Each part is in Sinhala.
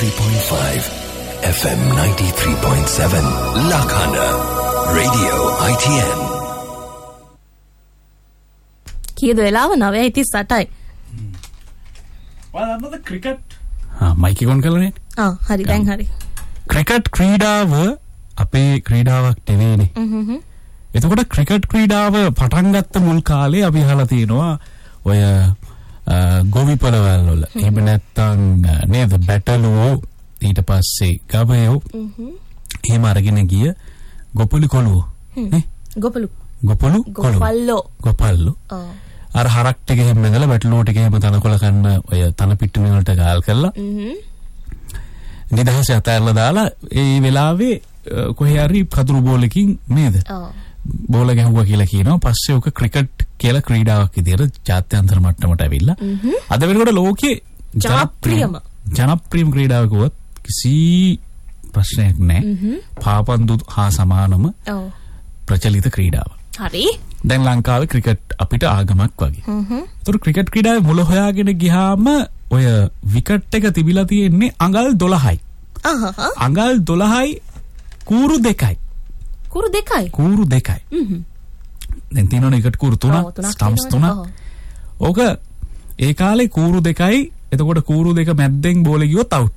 93.5 FM 93.7 Lakhana Radio ITN. කීයද වෙලාව 9:38යි. බලන්නද ක්‍රිකට් මයික් එක ඔන් කරලානේ. හරි දැන් හරි. ක්‍රිකට් ක්‍රීඩාව අපේ ක්‍රීඩාවක් නෙවෙයිනේ. එතකොට ක්‍රිකට් ක්‍රීඩාව පටන් ගත්ත මුල් කාලේ අපි අහලා තියෙනවා ඔය ගොවිපළවල් වල එහෙම නැත්නම් නේද බැටළුවෝ ඊට පස්සේ ගවයෝ එහෙම අරගෙන ගිය ගොපළු කොළුවෝ නේ ගොපල්ලෝ අර හරක් ටික එහෙම නැගලා බැටළුවෝ ටික එහෙම තනකොළ කන්න ඔය තන පිට්ටු වලට ගාල් කරලා නිදහස අතහැරලා දාලා ඒ වෙලාවේ කොහේ හරි කතුරු බෝලකින් නේද බෝල ගැහුවා කියලා කියනවා. පස්සේ ඔක ක්‍රිකට් කියලා ක්‍රීඩාවක් විදියට ජාත්‍යන්තර මට්ටමට ඇවිල්ලා අද වෙනකොට ලෝකේ ජනප්‍රියම ක්‍රීඩාවක වුවත් කිසි ප්‍රශ්නයක් නැහැ. පාපන්දු හා සමානම ප්‍රචලිත ක්‍රීඩාව. හරි. දැන් ලංකාවේ ක්‍රිකට් අපිට ආගමක් වගේ. ඒතර ක්‍රිකට් ක්‍රීඩාවේ මුල හොයාගෙන ගියාම ඔය විකට් එක තිබිලා තියෙන්නේ අඟල් 12යි. අඟල් 12යි කූරු 2යි. කූරු දෙකයි. දැන් තියෙනවනේ එකට කූරු 3 ස්ටම්ප්ස් 3. ඕක ඒ කාලේ කූරු 2යි. එතකොට කූරු 2 මැද්දෙන් බෝලේ ගියොත් අවුට්.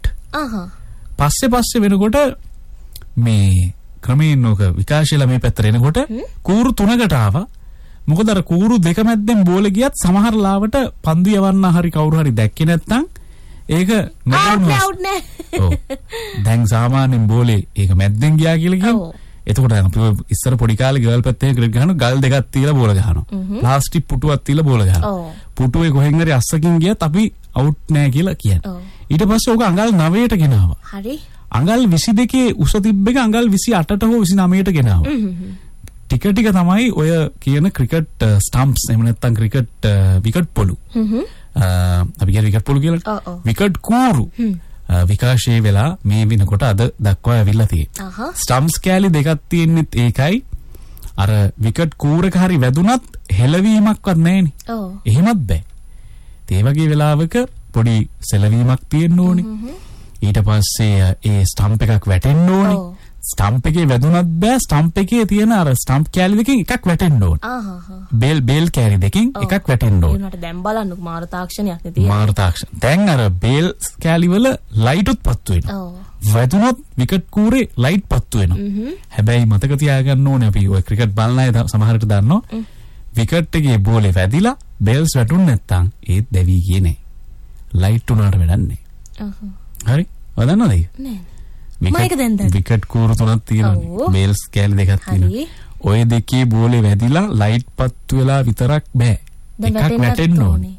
පස්සේ වෙනකොට මේ ක්‍රමයෙන් ඕක විකාශයලා මේ පැත්තට එනකොට කූරු 3කට ආවා. මොකද අර කූරු 2 මැද්දෙන් බෝලේ ගියත් සමහර ලාවට පන්දු යවන්න හරි කවුරු හරි දැක්කේ නැත්නම් ඒක අවුට් නෑ. ඔව්. දැන් සාමාන්‍යයෙන් බෝලේ ඒක මැද්දෙන් ගියා කියලා කියනවා. එතකොට අපි ඉස්සර පොඩි කාලේ ගෙවල් පැත්තේ ක්‍රිකට් ගහනවා ගල් දෙකක් තියලා බෝල ගහනවා. ප්ලාස්ටික් පුටුවක් තියලා බෝල ගහනවා. පුටුවේ කොහෙන් හරි අස්සකින් ගියත් අපි අවුට් නෑ කියලා කියන්නේ. ඊට පස්සේ ඕක අඟල් 9ට ගෙනාවා. හරි. අඟල් 22 උස තිබ්බ එක අඟල් 28ට හෝ 29ට ගෙනාවා. ටික තමයි ඔය කියන ක්‍රිකට් ස්ටම්ප්ස් එහෙම නැත්නම් ක්‍රිකට් විකට් පොළු. අපි කියන විකට් පොළු කියලා. විකට් කූරු. විකාශයේ වෙලා මේ වෙනකොට අද දක්වා ඇවිල්ලා තියෙනවා. ස්ටම්ප්ස් කැලි දෙකක් තියෙනෙත් ඒකයි. අර විකට් කූරක හරි වැදුනත් හෙලවීමක්වත් නැහෙනේ. එහෙමත් බෑ. ඒ වගේ වෙලාවක පොඩි සෙලවීමක් තියෙන්න ඕනේ. ඊට පස්සේ ඒ ස්ටම්ප් එකක් වැටෙන්න ඕනේ. ස්ටම්ප් එකේ වැදුනත් බෑ. ස්ටම්ප් එකේ තියෙන අර ස්ටම්ප් කැලි දෙකෙන් එකක් වැටෙන්න ඕනේ. බේල් කැලි දෙකෙන් එකක් වැටෙන්න ඕනේ. ඒකට දැන් බලන්නකො මාර තාක්ෂණයක් නේ තියෙන්නේ. මාර තාක්ෂණ. දැන් අර බේල් කැලි වල ලයිටුත් පත්තු වෙනවා. වැදුනොත් විකට් කූරේ ලයිට් පත්තු වෙනවා. හැබැයි මතක තියාගන්න ඕනේ අපි ඔය ක්‍රිකට් බලන අය සමහරට දන්නවා. විකට් එකේ බෝලේ වැදිලා බේල්ස් වැටුනේ නැත්තම් ඒත් දැවි ගියේ නෑ. ලයිට් උනාට වැඩක් නෑ. හරි. වදන්නවද ඒක? නෑ. විකට් කූරු 3ක් තියෙනවා. බේල්ස් කැලි දෙකක් තියෙනවා. ඔය දෙකේ බෝලේ වැදිලා ලයිට් පත්තු වෙලා විතරක් බෑ. එකක් වැටෙන්න ඕනේ.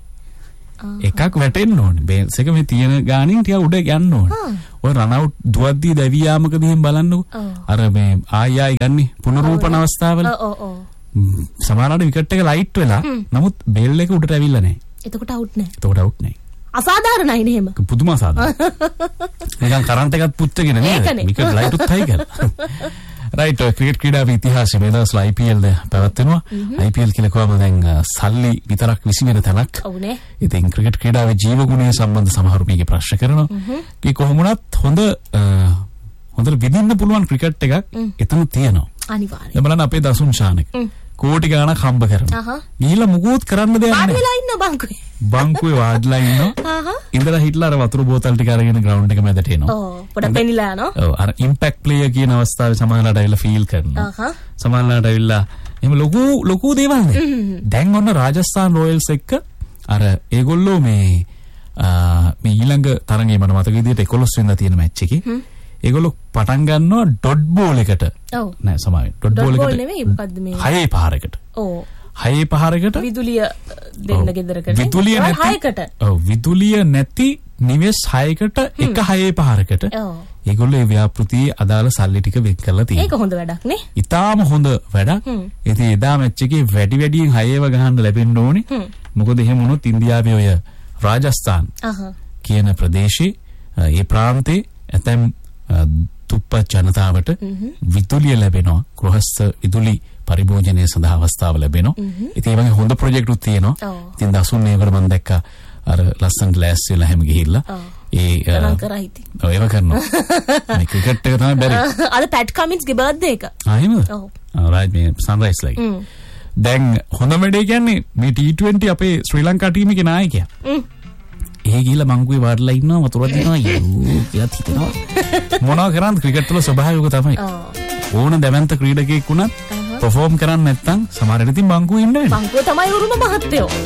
බේල්ස් එක මේ තියෙන ගානින් ටික උඩ යන්න ඕනේ. ඔය රන් අවුට් දුවද්දී දැවි යාමකදී එහෙම බලන්නකො. අර මේ ආයි ගන්නේ පුනරූපන අවස්ථාවල. සමහරවිට විකට් එක ලයිට් වෙලා නමුත් බේල් එක උඩට ඇවිල්ලා නැහැ. එතකොට අවුට් නැහැ. අසාධාරණයි නේ එහෙම. පුදුම අසාධාරණ. නිකන් කරන්ට් එකක් පුච්චගෙන නේද? විකට් ලයිට් උත් හයි කරලා. රයිට් ක්‍රිකට් ක්‍රීඩාවේ ඉතිහාසය මේ දවස්වල IPL පැවැත්වෙනවා. IPL කියලා කොහොමද දැන් සල්ලි විතරක් විසිරෙන තැනක්. ඔව්නේ. ඉතින් ක්‍රිකට් ක්‍රීඩාවේ ජීවගුණය සම්බන්ධ සමහරු මේකේ ප්‍රශ්න කරනවා. ඒ කොහොමුණත් හොඳට විඳින්න පුළුවන් ක්‍රිකට් එකක් එතන තියෙනවා. අනිවාර්යයෙන්. දැන් බලන්න අපේ දසුන් ශානක කෝටි ගාණක් හම්බ කරනවා. ගිහිල්ලා මුකුත් කරන්න දෙයක් නැහැ. වාඩිලා ඉන්න බංකුවේ වාඩිලා ඉන්නවා. ඉඳලා හිටලා අර වතුර බෝතල් ටික අරගෙන ග්‍රවුන්ඩ් එක මැදට එනවා. ඔව් පොඩ පෙනිලා යනවා. ඔව් අර ඉම්පැක්ට් ප්ලේයර් කියන අවස්ථාවේ සමහරලාට ඇවිල්ලා ෆීල් කරනවා. සමහරලාට ඇවිල්ලා එහෙම ලොකු දේවල් නේ. දැන් ඔන්න රාජස්ථාන් රොයල්ස් එක්ක අර ඒගොල්ලෝ මේ ඊළඟ තරඟේ මට මතක විදිහට 11 වෙනිදා තියෙන මැච් එකේ ඒගොල්ලෝ පටන් ගන්නවා ඩොට් බෝල් එකට. ඔව්. නෑ සමාවෙ. ඩොට් බෝල් එකට නෙමෙයි මොකද්ද මේ? 6 පහරකට. ඔව්. 6 පහරකට විදුලිය දෙන්න ගෙදරකට. විදුලිය නැති 6කට. ඔව් විදුලිය නැති නිවෙස් 6කට එක 6 පහරකට. ඔව්. ඒගොල්ලෝ ඒ ව්‍යාපෘතියේ අදාළ සල්ලි ටික වෙන් කරලා තියෙනවා. ඒක හොඳ වැඩක් නේ? ඊටාම හොඳ වැඩක්. ඉතින් එදා මැච් එකේ වැඩියෙන් 6ව ගහන්න ලැබෙන්න ඕනේ. මොකද එහෙම වුණොත් ඉන්දියාවේ ඔය රාජස්ථාන් කියන ප්‍රදේශයේ ඒ ප්‍රාන්තේ ඇතැම් දුප්පත් ජනතාවට විදුලිය ලැබෙනවා. ගෘහස්ත විදුලි පරිභෝජනය සඳහා අවස්ථාව ලැබෙනවා. ඉතින් ඒ වගේ හොඳ ප්‍රොජෙක්ට් උත් තියෙනවා. ඉතින් දසුන් මේකට මම දැක්කා අර ලස්සනට ලෑස්ති වෙලා හැම ගිහිල්ලා ගණන් කරා හිටින්. ඔව් ඒව කරනවා. මේ ක්‍රිකට් එක තමයි බැරි. අද පැට් කමින්ස්ගේ බර්ත්ඩේ එක. එහෙමද? ඔව්. රයිට් මේ සන්රයිස් ලයි. දැන් හොඳ වැඩේ කියන්නේ මේ T20 අපේ ශ්‍රී ලංකා ටීම් එකේ නායකයා. ඒ ගිහලා මංගුවේ වාඩිලා ඉන්නවා වතුර දිනවා යෝ කියලා හිතෙනවා. මොනවා කරන්නේ ක්‍රිකට් වල ස්වභාවිකව තමයි. ඕන දැවැන්ත ක්‍රීඩකයෙක් වුණත් perform කරන්නේ නැත්නම් සමහර වෙලාවට ඉතින් බංකුවේ ඉන්න වෙනවා. බංකුව තමයි උරුම මහත්තයෝ.